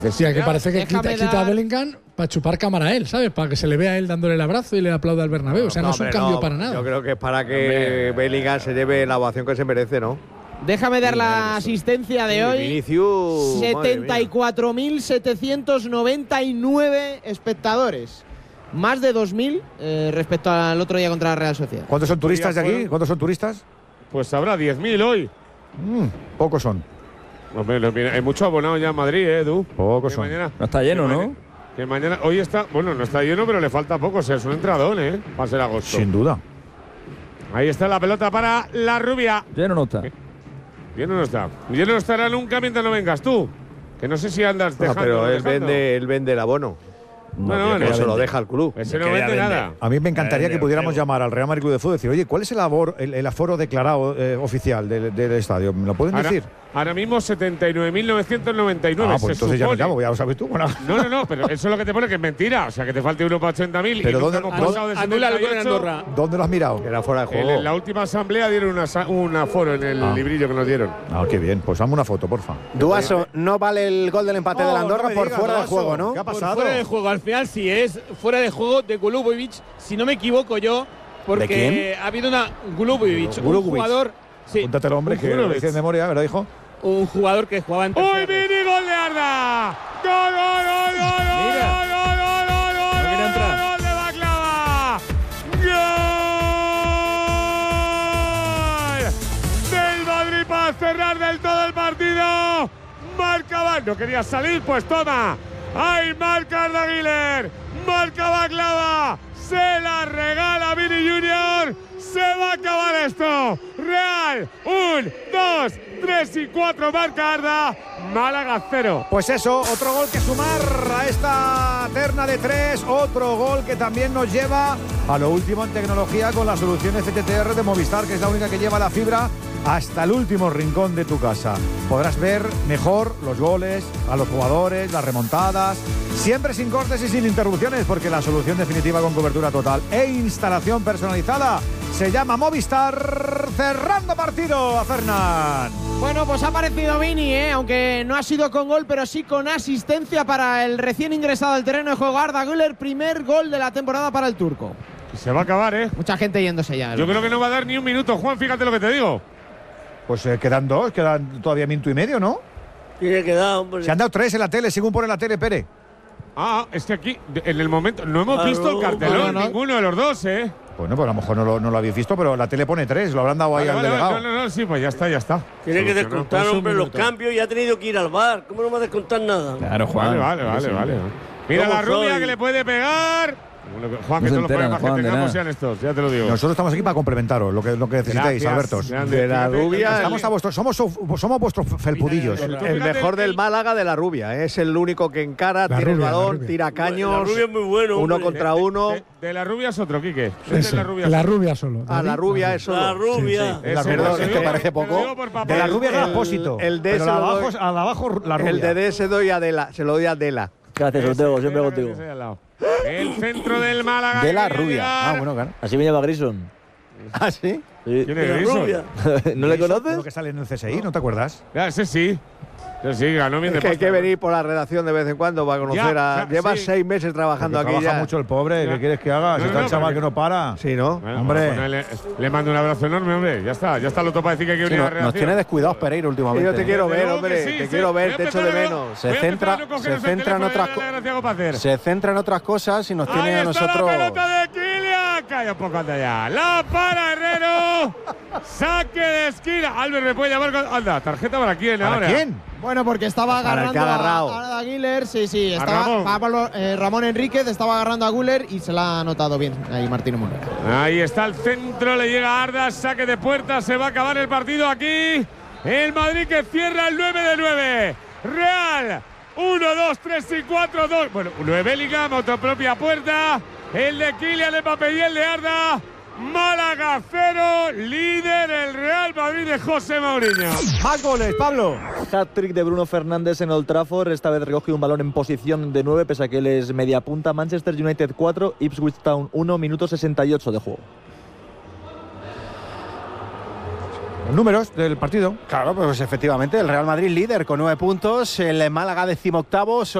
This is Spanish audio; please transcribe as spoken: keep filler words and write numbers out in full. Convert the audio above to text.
Decía que parece que quita, Déjame quita a dar- Bellingham para chupar cámara a él, ¿sabes? Para que se le vea a él dándole el abrazo y le aplauda al Bernabéu. O sea, no, no es un hombre, cambio no. para nada. Yo creo que es para que Bellingham se lleve la ovación que se merece, ¿no? Déjame dar la asistencia de hoy. Vinicius, setenta y cuatro mil setecientos noventa y nueve espectadores. Más de dos mil eh, respecto al otro día contra la Real Sociedad. ¿Cuántos son turistas de aquí? fueron- ¿Cuántos son turistas? Pues habrá diez mil hoy. Mm, pocos son. Hombre, lo- mira, hay mucho abonado ya en Madrid, ¿eh, Edu? Pocos Que son. mañana- No está lleno, que ¿no? mañana- Que mañana, hoy está, bueno, no está lleno, pero le falta poco. O sea, es un entradón, ¿eh? Va a ser agosto. Sin duda. Ahí está la pelota para la rubia. Lleno no está. Lleno no está. Lleno no estará nunca mientras no vengas tú. Que no sé si andas No, dejando. pero él dejando. vende, él vende el abono. No, no, Pero no. se lo deja al club. Ese no vende nada. A mí me encantaría Vende, que pudiéramos vende. llamar al Real Madrid Club de Fútbol y decir, oye, ¿cuál es el, abor- el, el aforo declarado eh, oficial del, del estadio? ¿Me lo pueden Ahora, decir? ahora mismo setenta y nueve mil novecientos noventa y nueve. Ah, pues se entonces ya no supone. llamo, ya lo sabes tú. Bueno. No, no, no, pero eso es lo que te pone que es mentira. O sea, que te falte uno para ochenta mil. Pero y nunca ¿dónde- hemos dónde- pasado de Anula el gol en setenta y ocho. Andorra. ¿Dónde lo has mirado? Que era fuera de En, juego. en la última asamblea dieron una sa- un aforo en el Ah. librillo que nos dieron. Ah, qué bien. Pues dame una foto, porfa. Duaso, no vale el gol del empate Oh, de la Andorra no me por digas, fuera de Duaso. juego, ¿no? ¿Qué ha Por pasado? fuera de juego. Al final, sí es fuera de juego de Golubovic, si no me equivoco yo, porque ¿De quién? ha habido una Golubovic, un Golubovic. jugador, sí, Apúntatelo, hombre, que lo Golubovic. dice de memoria, ¿verdad, hijo? un jugador que jugaba en ¡Uy, tercera. mini gol de Arda! ¡Gol, gol, gol, gol, gol, Mira. gol, gol, gol, gol, gol, No quiere gol, entrar. gol de Baklava! ¡Gol! Del Madrid para cerrar del todo el partido. Marca Baklava. No quería salir, pues toma. ¡Ay, marca Arda Güler! ¡Marca Baklava! ¡Se la regala Vini Junior! ¡Se va a acabar esto! ¡Real! ¡Un, dos, tres y cuatro! Marca Arda. Málaga cero. Pues eso, otro gol que sumar a esta terna de tres, otro gol que también nos lleva a lo último en tecnología con la solución F T T R de Movistar, que es la única que lleva la fibra hasta el último rincón de tu casa. Podrás ver mejor los goles, a los jugadores, las remontadas, siempre sin cortes y sin interrupciones, porque la solución definitiva con cobertura total e instalación personalizada se llama Movistar. Cerrando partido a Fernán. Bueno, pues ha aparecido Vini, ¿eh? Aunque no ha sido con gol, pero sí con asistencia para el recién ingresado al terreno de juego Arda Güler. Primer gol de la temporada para el turco. Se va a acabar, ¿eh? Mucha gente yéndose ya. Yo creo que no va a dar ni un minuto, Juan, fíjate lo que te digo. Pues eh, quedan dos, quedan todavía minuto y medio, ¿no? Tiene que dar, hombre. Se han dado tres en la tele, según pone la tele, Pérez. Ah, es que aquí, de- en el momento, no hemos Claro, visto el cartelón, no, no. ninguno de los dos, ¿eh? Bueno, pues a lo mejor no lo, no lo habéis visto, pero la tele pone tres, lo habrán dado ahí Vale, al vale, delegado. vale, no, no, no, sí, pues ya está, ya está. Tiene que Solucionado. descontar, Pues un hombre, los minuto. cambios y ha tenido que ir al bar. ¿Cómo no va a descontar nada? Claro, Juan. Vale, vale, vale, Sí, vale. Mira ¿Cómo la rubia soy? que le puede pegar. Bueno, Juan, No que se todos los enteran, problemas Juan, que de tengamos nada. sean estos, ya te lo digo. Nosotros estamos aquí para complementaros lo que, lo que necesitéis, Gracias, Albertos. grande. De la Fíjate, rubia, Estamos a vuestros, somos, somos vuestros felpudillos. Mira, El Fíjate, mejor del el- Málaga de la rubia. ¿eh? Es el único que encara, La tiene rubia, el la balón, rubia. tira La caños. rubia es muy bueno, uno hombre. contra uno. De, de la rubia es otro, Quique. Ese es Ese, la rubia. la rubia solo. A la David, rubia es La solo. rubia. Ese, La Perdón, te es lo que digo- parece te lo poco. digo por papel. De la rubia El- Gaspósito. el de pero ese la lo abajo, doy- a la abajo la rubia. El de D se doy a Dela, se lo doy a Dela. Gracias, Ortego, siempre Mira que contigo. ese ahí al lado. El centro del Málaga. De la que viene a rubia. llegar. Ah, bueno, claro. Así me llama Grison. ¿Ah, sí? Sí. ¿Quién es La Grison? rubia. ¿No le Uno conoces? que sale en el C S I, ¿no te acuerdas? Ya, ese sí. Ese sí, ganó bien de Es que hay pasta. que venir por la redacción de vez en cuando para conocer Ya, a. ya, Lleva sí. seis meses trabajando Porque aquí trabaja ya. mucho el pobre, Ya. ¿qué quieres que haga? Si No, está no, el chaval pero que no para. Sí, ¿no? Bueno, Hombre. pues le, le mando un abrazo enorme, hombre. Ya está, ya está lo para decir que hay que Sí, venir a no- la nos redacción. tiene descuidados Pereira Y últimamente. yo te quiero Desde ver, luego que hombre. sí, te sí. quiero Voy ver, a te echo empezar de a no- menos. Se voy a empezar centra- a no cogeros se el centra en teléfono otras y co- darle gracia algo para hacer. Se centra en otras cosas y nos Ahí tiene a está nosotros. la pelota de Kylian. Calla un poco anda ya. La para Herrero. Saque de esquina. Albert me puede llamar. Con... Anda, tarjeta para quién ¿Para ahora. quién? Bueno, porque estaba Para el agarrando que ha agarrado. a Arda Güler. Sí, sí, A estaba Ramón. Pablo, eh, Ramón Enríquez estaba agarrando a Güler y se la ha anotado bien ahí Martino Monreal. Ahí está el centro, le llega a Arda, saque de puerta, se va a acabar el partido aquí. El Madrid que cierra el nueve de nueve. Real, uno, dos, tres y cuatro, dos. Bueno, uno de Bellingham, otra propia puerta. El de Kylian Mbappé y el de Arda. Málaga cero, líder el Real Madrid de José Mourinho. Más goles, Pablo. Hat-trick de Bruno Fernández en Old Trafford. Esta vez recoge un balón en posición de nueve, pese a que él es media punta. Manchester United cuatro, Ipswich Town uno, minuto sesenta y ocho de juego. números del partido. Claro, pues efectivamente, el Real Madrid líder con nueve puntos, el Málaga decimoctavo.